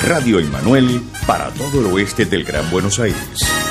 Radio Emmanuel para todo el oeste del Gran Buenos Aires.